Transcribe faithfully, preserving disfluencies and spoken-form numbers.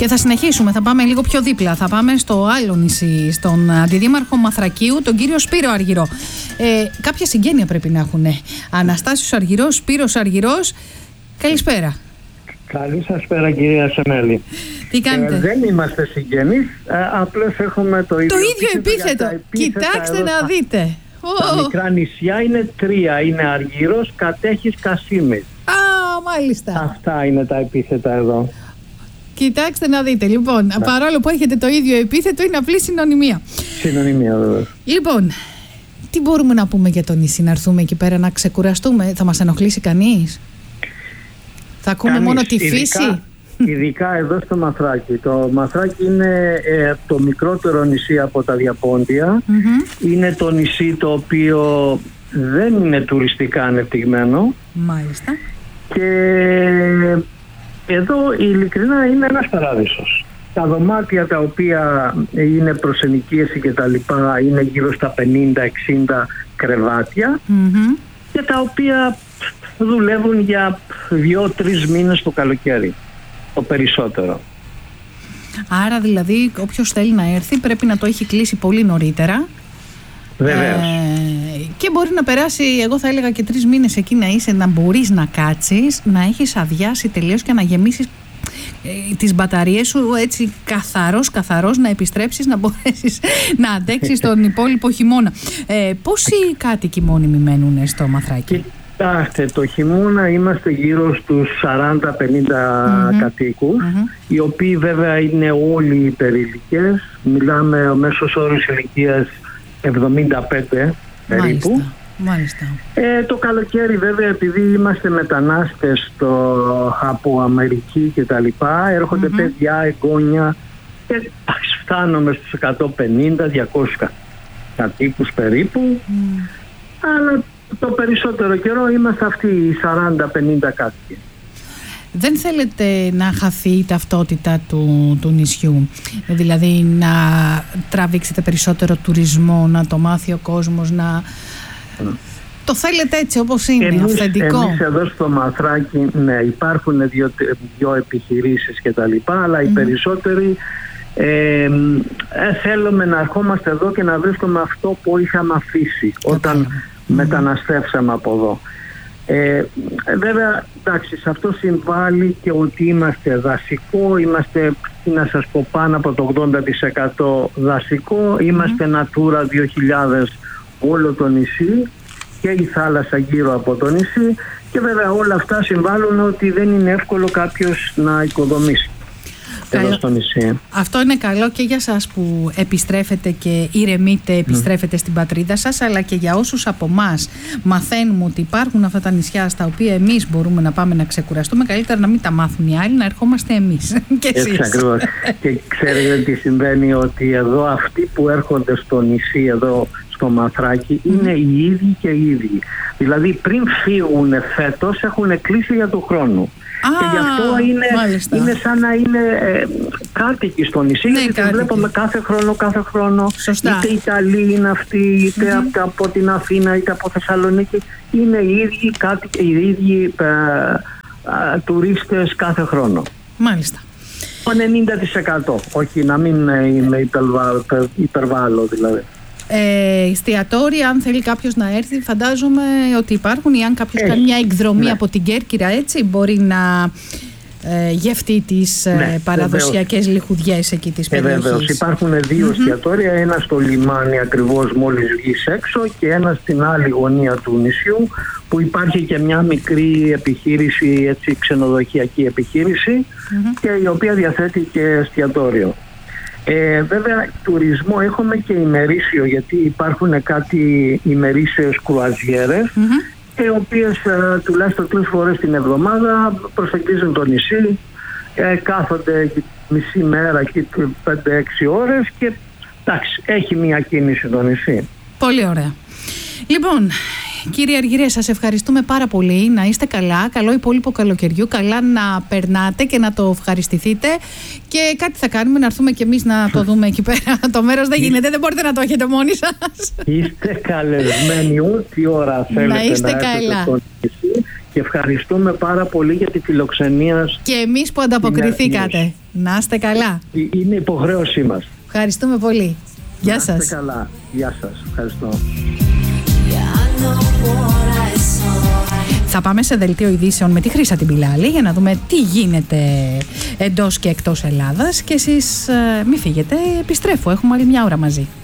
Και θα συνεχίσουμε, θα πάμε λίγο πιο δίπλα. Θα πάμε στο άλλο νησί, στον αντιδήμαρχο Μαθρακίου, τον κύριο Σπύρο Αργυρό. Ε, κάποια συγγένεια πρέπει να έχουν. Αναστάσιος Αργυρός, Σπύρος Αργυρός. Καλησπέρα. Καλή σας πέρα, κυρία Σεμέλη. Τι κάνετε? Ε, δεν είμαστε συγγενείς, ε, απλώς έχουμε το ίδιο, το ίδιο επίθετο. επίθετα. Κοιτάξτε να δείτε. Τα oh. μικρά νησιά είναι τρία. Είναι Αργυρός, Κατέχης, Κασίμης. Α, μάλιστα. Αυτά είναι τα επίθετα εδώ. Κοιτάξτε να δείτε. Λοιπόν, ναι. παρόλο που έχετε το ίδιο επίθετο, είναι απλή συνωνυμία. Συνωνυμία, βέβαια. Λοιπόν, τι μπορούμε να πούμε για το νησί, να έρθουμε εκεί πέρα να ξεκουραστούμε? Θα μας ενοχλήσει κανείς? Θα ακούμε κανείς, μόνο τη ειδικά, φύση? Ειδικά εδώ στο Μαθράκι. Το Μαθράκι είναι ε, το μικρότερο νησί από τα Διαπόντια. Mm-hmm. Είναι το νησί το οποίο δεν είναι τουριστικά ανεπτυγμένο. Μάλιστα. Και εδώ ειλικρινά είναι ένας παράδεισος. Τα δωμάτια τα οποία είναι προς ενοικίαση και τα λοιπά είναι γύρω στα πενήντα εξήντα κρεβάτια, mm-hmm. και τα οποία δουλεύουν για δύο-τρεις μήνες το καλοκαίρι, το περισσότερο. Άρα δηλαδή όποιος θέλει να έρθει πρέπει να το έχει κλείσει πολύ νωρίτερα. Βεβαίως. Ε, και μπορεί να περάσει, εγώ θα έλεγα, και τρεις μήνες εκεί να είσαι, να μπορείς να κάτσεις, να έχεις αδειάσει τελείως και να γεμίσεις ε, τις μπαταρίες σου έτσι καθαρός, καθαρός, να επιστρέψεις, να μπορέσεις να αντέξεις τον υπόλοιπο χειμώνα. Ε, πόσοι κάτοικοι μόνιμοι μένουν στο Μαθράκι? Κοιτάξτε, το χειμώνα είμαστε γύρω στους σαράντα πενήντα mm-hmm. κατοίκους, mm-hmm. οι οποίοι βέβαια είναι όλοι υπερηλικές. Μιλάμε ο μέσος όρος ηλικίας εβδομήντα πέντε περίπου. Μάλιστα, μάλιστα. Ε, το καλοκαίρι βέβαια, επειδή είμαστε μετανάστες στο, από Αμερική και τα λοιπά, έρχονται mm-hmm. παιδιά, εγγόνια και φτάνουμε στους εκατόν πενήντα με διακόσιους κατοίκους περίπου. Mm. Αλλά το περισσότερο καιρό είμαστε αυτοί οι σαράντα πενήντα κάτοικοι. Δεν θέλετε να χαθεί η ταυτότητα του, του νησιού, δηλαδή να τραβήξετε περισσότερο τουρισμό, να το μάθει ο κόσμος, να... Mm. Το θέλετε έτσι όπως είναι, εμείς, αυθεντικό? Εμείς εδώ στο Μαθράκι, ναι, υπάρχουν δύο, δύο επιχειρήσεις και τα λοιπά, αλλά mm. οι περισσότεροι ε, ε, θέλουμε να ερχόμαστε εδώ και να βρίσκουμε αυτό που είχαμε αφήσει όταν mm. μεταναστεύσαμε από εδώ. Ε, βέβαια, εντάξει, σε αυτό συμβάλλει και ότι είμαστε δασικό, είμαστε, να σας πω, πάνω από το ογδόντα τοις εκατό δασικό, είμαστε mm. Natura δύο χιλιάδες όλο το νησί και η θάλασσα γύρω από το νησί, και βέβαια όλα αυτά συμβάλλουν ότι δεν είναι εύκολο κάποιος να οικοδομήσει εδώ στο νησί. Αυτό είναι καλό και για σας που επιστρέφετε και ηρεμείτε, επιστρέφετε mm. στην πατρίδα σας, αλλά και για όσους από εμάς μαθαίνουμε ότι υπάρχουν αυτά τα νησιά στα οποία εμείς μπορούμε να πάμε να ξεκουραστούμε. Καλύτερα να μην τα μάθουν οι άλλοι, να ερχόμαστε εμείς και εσείς. Έτσι ακριβώς. Και ξέρετε τι συμβαίνει, ότι εδώ αυτοί που έρχονται στο νησί εδώ στο Μαθράκι mm. είναι οι ίδιοι και οι ίδιοι. Δηλαδή πριν φύγουν φέτος έχουν κλείσει για του χρόνου. Ah, και γι' αυτό είναι, είναι σαν να είναι ε, κάτοικοι στο νησί, ναι, γιατί τους βλέπουμε κάθε χρόνο, κάθε χρόνο. Σωστά. Είτε Ιταλοί είναι αυτοί, είτε mm-hmm. από, από την Αθήνα, είτε από Θεσσαλονίκη. Είναι οι ίδιοι κάτοικοι, οι ίδιοι ε, ε, τουρίστες κάθε χρόνο. Μάλιστα. Το ενενήντα τοις εκατό, όχι να μην είμαι υπερβάλλω, υπερβάλλω δηλαδή. Ε, εστιατόρια, αν θέλει κάποιος να έρθει, φαντάζομαι ότι υπάρχουν, ή αν κάποιος κάνει μια εκδρομή, ναι, από την Κέρκυρα, έτσι, μπορεί να ε, γευτεί τις ναι, ε, παραδοσιακές λιχουδιές εκεί της περιοχής. Ε, βεβαίως. Υπάρχουν δύο mm-hmm. εστιατόρια, ένα στο λιμάνι ακριβώς μόλις βγεις έξω και ένα στην άλλη γωνία του νησιού, που υπάρχει και μια μικρή επιχείρηση, έτσι, ξενοδοχειακή επιχείρηση, mm-hmm. και η οποία διαθέτει και εστιατόριο. Ε, βέβαια τουρισμό έχουμε και ημερήσιο, γιατί υπάρχουν κάτι ημερήσιες κρουαζιέρες, mm-hmm. οι οποίες ε, τουλάχιστον τρεις φορές την εβδομάδα προσεγγίζουν το νησί, ε, κάθονται μισή μέρα και πέντε έξι ώρες και εντάξει, έχει μια κίνηση το νησί. Πολύ ωραία. Λοιπόν, κύριε Αργυρέ, σας ευχαριστούμε πάρα πολύ. Να είστε καλά, καλό υπόλοιπο καλοκαιριού, καλά να περνάτε και να το ευχαριστηθείτε. Και κάτι θα κάνουμε, να έρθουμε κι εμείς να το δούμε εκεί πέρα. Το μέρος δεν γίνεται, δεν μπορείτε να το έχετε μόνοι σας. Είστε καλεσμένοι ό,τι ώρα θέλετε να, είστε να καλά. Στο νησί. Και ευχαριστούμε πάρα πολύ για τη φιλοξενία σας. Και εμείς που ανταποκριθήκατε. Να είστε καλά. Είναι υποχρέωσή μας. Ευχαριστούμε πολύ. Γεια σας. Να είστε καλά. Γεια σας. Ευχαριστώ. Θα πάμε σε δελτίο ειδήσεων με τη Χρύσα την Πιλάλη για να δούμε τι γίνεται εντός και εκτός Ελλάδας και εσείς ε, μη φύγετε, επιστρέφω, έχουμε άλλη μια ώρα μαζί.